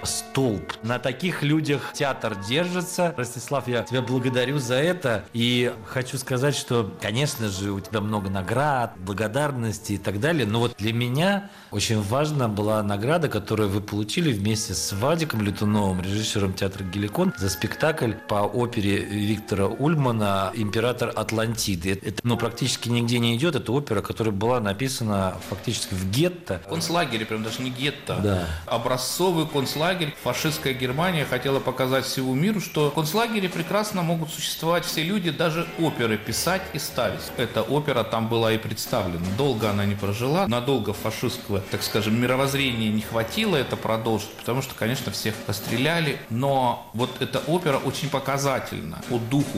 столб. На таких людях театр держится. Ростислав, я тебя благодарю за это. И хочу сказать, что, конечно же, у тебя много наград, благодарности и так далее. Но вот для меня очень важна была награда, которую вы получили вместе с Вадиком Летуновым, режиссером театра «Геликон», за спектакль по опере Виктора Ульмана «Император Атлантиды». Это практически нигде не идет. Это опера, которая была написана фактически в гетто. Концлагере, прям даже не гетто. Да. Образцовый концлагерь. Фашистская Германия хотела показать всему миру, что в концлагере прекрасно могут существовать все люди, даже оперы писать и ставить. Эта опера там была и представлена. Долго она не прожила, надолго фашистского, так скажем, мировоззрения не хватило это продолжить, потому что, конечно, всех расстреляли. Но вот эта опера очень показательна по духу.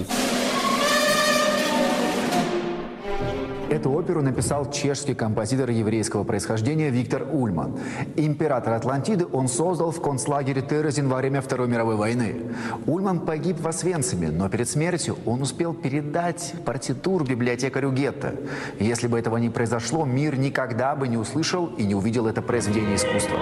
Эту оперу написал чешский композитор еврейского происхождения Виктор Ульман. «Император Атлантиды» он создал в концлагере Терезин во время Второй мировой войны. Ульман погиб в Освенциме, но перед смертью он успел передать партитур библиотекарю гетто. Если бы этого не произошло, мир никогда бы не услышал и не увидел это произведение искусства.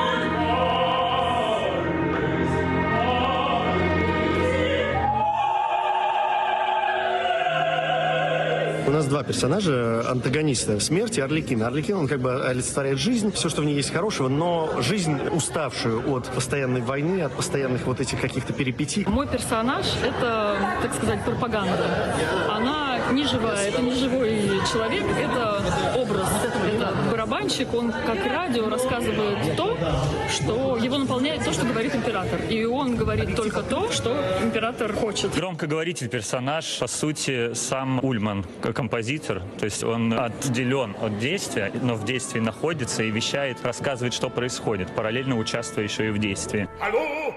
У нас два персонажа, антагониста смерти, Арлекин. Арлекин, он как бы олицетворяет жизнь, все, что в ней есть хорошего, но жизнь, уставшую от постоянной войны, от постоянных вот этих каких-то перипетий. Мой персонаж – это, так сказать, пропаганда. Она не живая, это не живой человек, это образ. Это барабанщик, он как радио рассказывает то, что его наполняет то, что говорит император. И он говорит только то, что император хочет. Громкоговоритель персонаж, по сути, сам Ульман, композитор. То есть он отделен от действия, но в действии находится и вещает, рассказывает, что происходит, параллельно участвуя еще и в действии. Алло!